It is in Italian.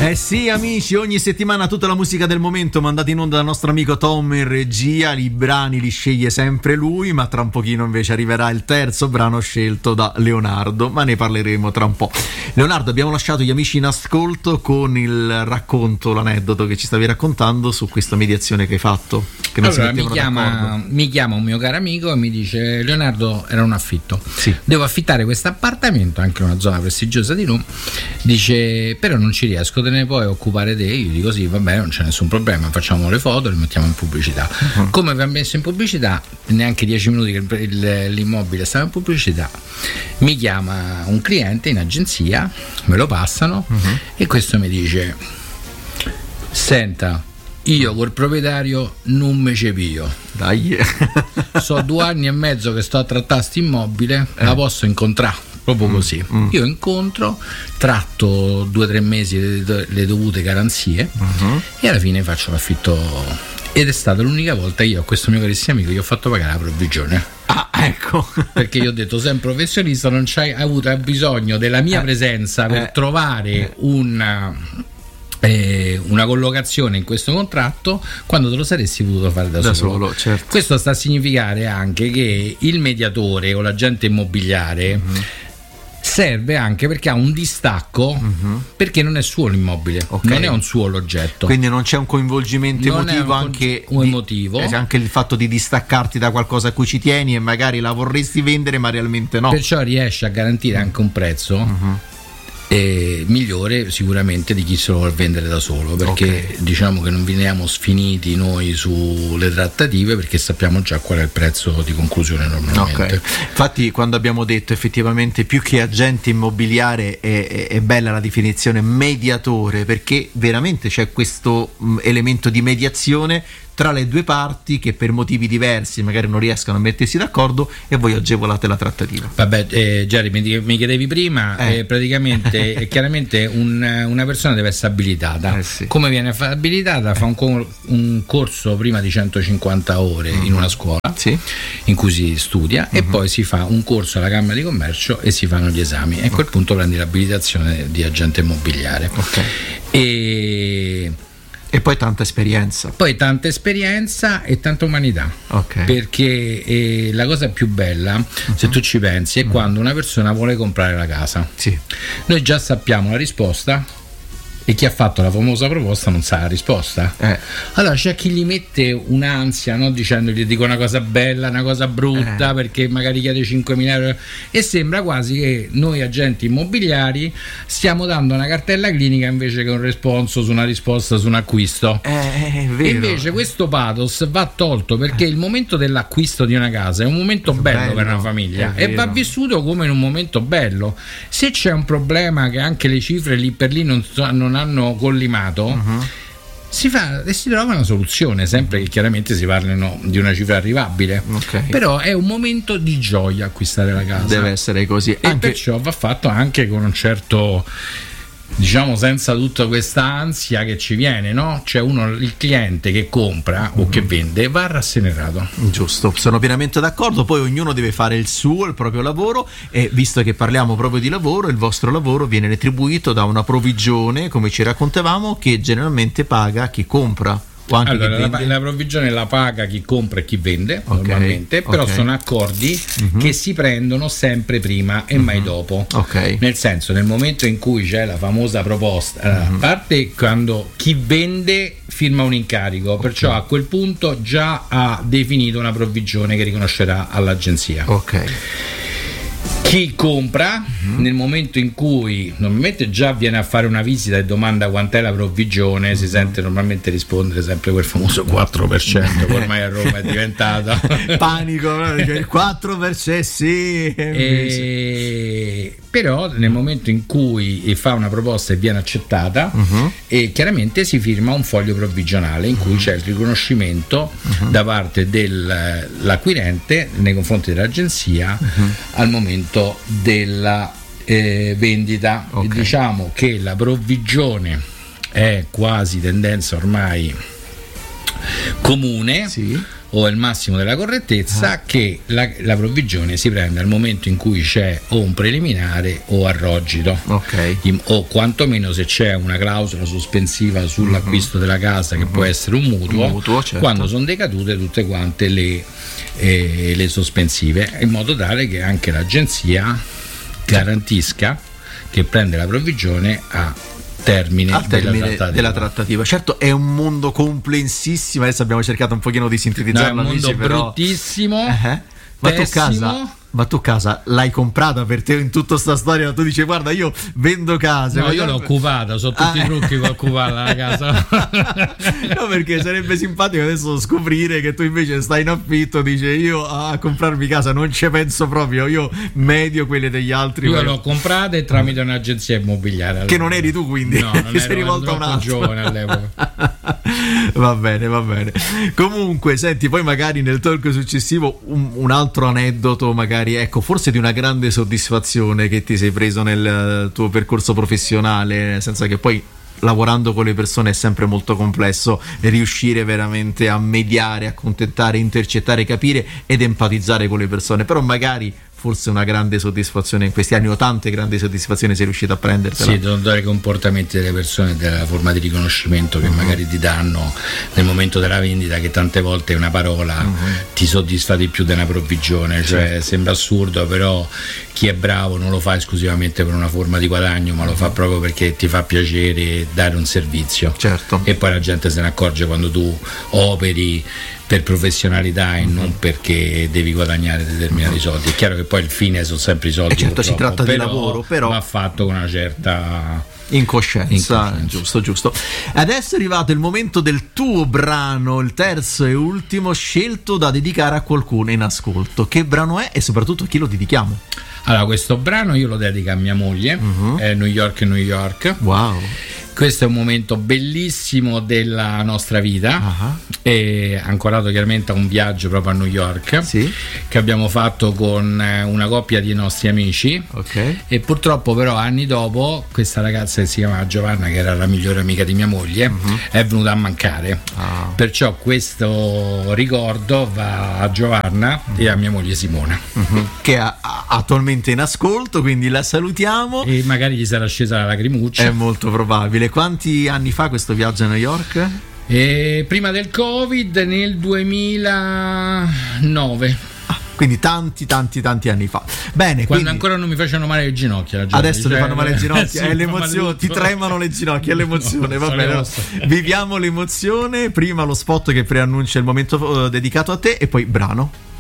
Eh sì, amici, ogni settimana tutta la musica del momento mandata in onda dal nostro amico Tom in regia. I brani li sceglie sempre lui, ma tra un pochino invece arriverà il terzo brano scelto da Leonardo, ma ne parleremo tra un po'. Leonardo, abbiamo lasciato gli amici in ascolto con il racconto, l'aneddoto che ci stavi raccontando su questa mediazione che hai fatto. Che non allora mi chiama un mio caro amico e mi dice: Leonardo, era un affitto, sì, devo affittare questo appartamento anche in una zona prestigiosa di Roma. Dice: però non ci riesco, te ne puoi occupare te? Io dico: sì, va bene, non c'è nessun problema, facciamo le foto, le mettiamo in pubblicità. Come abbiamo messo in pubblicità, neanche 10 minuti che l'immobile stava in pubblicità, mi chiama un cliente in agenzia, me lo passano e questo mi dice: senta, io col proprietario non me cepio. Dai. So 2 anni e mezzo che sto a trattare sto immobile, la posso incontrare? Proprio così. Io incontro, tratto 2 o 3 mesi le dovute garanzie e alla fine faccio l'affitto. Ed è stata l'unica volta io a questo mio carissimo amico gli ho fatto pagare la provvigione. Ah, ecco. Perché io ho detto: sei un professionista, non c'hai avuto bisogno della mia presenza per trovare una collocazione in questo contratto, quando te lo saresti potuto fare da solo. Certo. Questo sta a significare anche che il mediatore o l'agente immobiliare serve anche perché ha un distacco, perché non è suo l'immobile, non è un suo l'oggetto, quindi non c'è un coinvolgimento emotivo, anche il fatto di distaccarti da qualcosa a cui ci tieni e magari la vorresti vendere ma realmente no, perciò riesce a garantire anche un prezzo migliore sicuramente di chi se lo vuole vendere da solo, perché diciamo che non veniamo sfiniti noi sulle trattative, perché sappiamo già qual è il prezzo di conclusione normalmente. Infatti, quando abbiamo detto effettivamente più che agente immobiliare è bella la definizione mediatore, perché veramente c'è questo elemento di mediazione tra le due parti che per motivi diversi magari non riescono a mettersi d'accordo e voi agevolate la trattativa. Vabbè, Gianni, mi chiedevi prima, praticamente chiaramente una persona deve essere abilitata. Sì. Come viene abilitata? Fa un corso prima di 150 ore in una scuola, sì, in cui si studia, e poi si fa un corso alla Camera di Commercio e si fanno gli esami, e a quel punto prendi l'abilitazione di agente immobiliare. E poi tanta esperienza. Poi tanta esperienza e tanta umanità. Perché la cosa più bella, se tu ci pensi, è quando una persona vuole comprare la casa. Sì. Noi già sappiamo la risposta e chi ha fatto la famosa proposta non sa la risposta. Allora c'è chi gli mette un'ansia, no? Dicendogli: dico una cosa bella, una cosa brutta, perché magari chiede 5.000 euro, e sembra quasi che noi agenti immobiliari stiamo dando una cartella clinica invece che un responso su una risposta su un acquisto. È vero. Invece questo pathos va tolto, perché il momento dell'acquisto di una casa è un momento bello per una famiglia e va vissuto come in un momento bello. Se c'è un problema che anche le cifre lì per lì non hanno collimato, si fa e si trova una soluzione, sempre che chiaramente si parlino di una cifra arrivabile. Però è un momento di gioia acquistare la casa, deve essere così, e perciò va fatto anche con un certo, diciamo, senza tutta questa ansia che ci viene, no? Cioè il cliente che compra o che vende va rasserenato. Giusto, sono pienamente d'accordo. Poi ognuno deve fare il proprio lavoro, e visto che parliamo proprio di lavoro, il vostro lavoro viene retribuito da una provvigione, come ci raccontavamo, che generalmente paga chi compra. Allora, la provvigione la paga chi compra e chi vende, normalmente, però sono accordi che si prendono sempre prima e mai dopo. Nel senso, nel momento in cui c'è la famosa proposta, a parte quando chi vende firma un incarico, perciò a quel punto già ha definito una provvigione che riconoscerà all'agenzia. Chi compra, nel momento in cui normalmente già viene a fare una visita e domanda quant'è la provvigione, si sente normalmente rispondere sempre quel famoso 4%, che ormai a Roma è diventato panico, il 4%, sì. Però nel momento in cui fa una proposta e viene accettata, e chiaramente si firma un foglio provvigionale in cui c'è il riconoscimento da parte dell'acquirente nei confronti dell'agenzia al momento della vendita. Diciamo che la provvigione è quasi tendenza ormai comune, o il massimo della correttezza, che la provvigione si prende al momento in cui c'è o un preliminare o a rogito, o quantomeno se c'è una clausola sospensiva sull'acquisto della casa, che può essere un mutuo, certo. Quando sono decadute tutte quante le sospensive, in modo tale che anche l'agenzia garantisca che prende la provvigione a termine della trattativa. Certo, è un mondo complessissimo, adesso abbiamo cercato un pochino di sintetizzarlo. È un mondo bruttissimo, ma tu casa l'hai comprata per te in tutta sta storia? Tu dici guarda, io vendo case. No, io l'ho occupata, so tutti i trucchi per occuparla la casa. No, perché sarebbe simpatico adesso scoprire che tu invece stai in affitto, dice io a comprarmi casa non ci penso proprio, io medio quelle degli altri. Io l'ho comprata e tramite un'agenzia immobiliare all'epoca. Che non eri tu, quindi no, non ti sei rivolto a un altro. Giovane all'epoca. Va bene. Comunque senti, poi magari nel talk successivo un altro aneddoto, magari ecco, forse di una grande soddisfazione che ti sei preso nel tuo percorso professionale, senza che poi lavorando con le persone è sempre molto complesso riuscire veramente a mediare, a accontentare, intercettare, capire ed empatizzare con le persone, però magari forse una grande soddisfazione in questi anni, o tante grandi soddisfazioni sei riuscito a prendersela. Sì, dai comportamenti delle persone, della forma di riconoscimento che magari ti danno nel momento della vendita, che tante volte una parola ti soddisfa di più di una provvigione, cioè sembra assurdo, però chi è bravo non lo fa esclusivamente per una forma di guadagno, ma lo fa proprio perché ti fa piacere dare un servizio. Certo. E poi la gente se ne accorge quando tu operi per professionalità e non perché devi guadagnare determinati soldi. È chiaro che poi il fine sono sempre i soldi, certo, si tratta di lavoro, però va fatto con una certa incoscienza. Giusto. Adesso è arrivato il momento del tuo brano, il terzo e ultimo scelto da dedicare a qualcuno in ascolto. Che brano è e soprattutto a chi lo dedichiamo? Allora, questo brano io lo dedico a mia moglie, è New York. Wow. Questo è un momento bellissimo della nostra vita, e ancorato chiaramente a un viaggio proprio a New York, che abbiamo fatto con una coppia di nostri amici, e purtroppo però anni dopo questa ragazza che si chiama Giovanna, che era la migliore amica di mia moglie, è venuta a mancare, perciò questo ricordo va a Giovanna e a mia moglie Simona, che è attualmente in ascolto, quindi la salutiamo e magari gli sarà scesa la lacrimuccia. È molto probabile. Quanti anni fa questo viaggio a New York? Prima del Covid, nel 2009. Quindi tanti anni fa. Bene, quando ancora non mi facevano male le ginocchia. Adesso ti fanno male le ginocchia, è l'emozione, ti tremano le ginocchia, è l'emozione. Va bene, viviamo l'emozione. Prima lo spot che preannuncia il momento dedicato a te e poi brano.